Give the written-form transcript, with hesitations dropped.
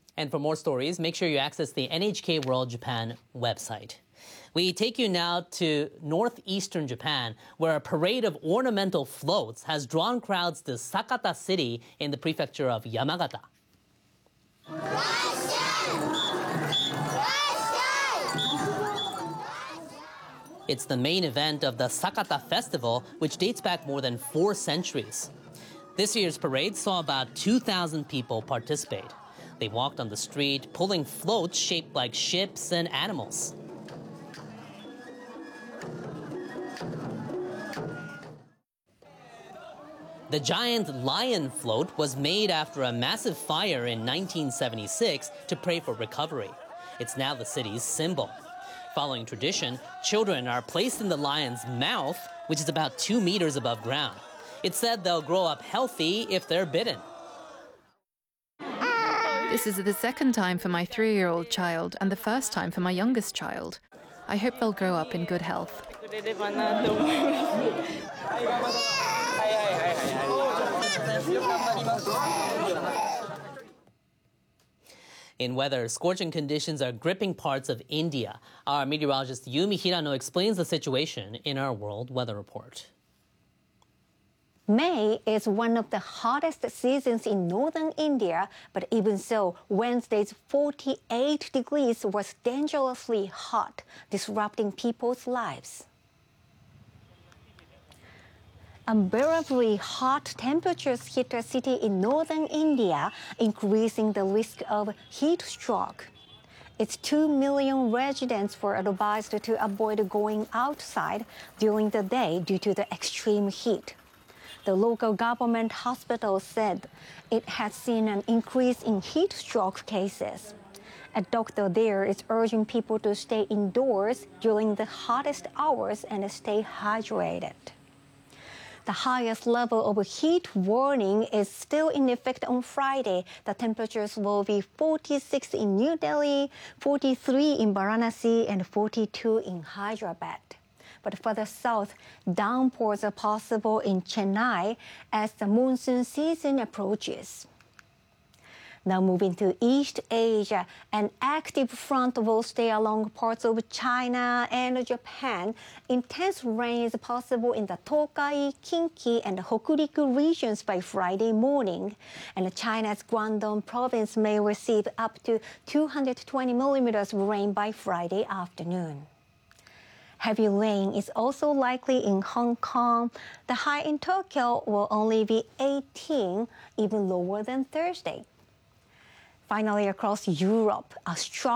And for more stories, make sure you access the NHK World Japan website. We take you now to northeastern Japan, where a parade of ornamental floats has drawn crowds to Sakata City in the prefecture of Yamagata. It's the main event of the Sakata Festival, which dates back more than 4 centuries. This year's parade saw about 2,000 people participate. They walked on the street, pulling floats shaped like ships and animals. The giant lion float was made after a massive fire in 1976 to pray for recovery. It's now the city's symbol. Following tradition, children are placed in the lion's mouth, which is about 2 meters above ground. It's said they'll grow up healthy if they're bitten. This is the second time for my 3-year-old child and the first time for my youngest child. I hope they'll grow up in good health. In weather, scorching conditions are gripping parts of India. Our meteorologist Yumi Hirano explains the situation in our World Weather Report. May is one of the hottest seasons in northern India, but even so, Wednesday's 48 degrees was dangerously hot, disrupting people's lives. Unbearably hot temperatures hit a city in northern India, increasing the risk of heat stroke. Its 2 million residents were advised to avoid going outside during the day due to the extreme heat. The local government hospital said it had seen an increase in heat stroke cases. A doctor there is urging people to stay indoors during the hottest hours and stay hydrated. The highest level of heat warning is still in effect on Friday. The temperatures will be 46 in New Delhi, 43 in Varanasi, and 42 in Hyderabad. But further south, downpours are possible in Chennai as the monsoon season approaches. Now moving to East Asia, an active front will stay along parts of China and Japan. Intense rain is possible in the Tokai, Kinki, and Hokuriku regions by Friday morning. And China's Guangdong province may receive up to 220 millimeters of rain by Friday afternoon. Heavy rain is also likely in Hong Kong. The high in Tokyo will only be 18, even lower than Thursday. Finally, across Europe, a strong